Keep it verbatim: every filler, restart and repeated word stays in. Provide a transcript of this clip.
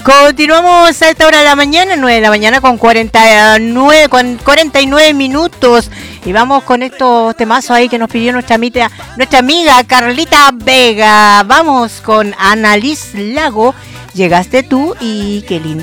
Continuamos a esta hora de la mañana, nueve de la mañana con cuarenta y nueve, con cuarenta y nueve minutos. Y vamos con estos temazos ahí que nos pidió nuestra amiga, nuestra amiga Carlita Vega. Vamos con Annalise Lago, Llegaste tú y qué lindo.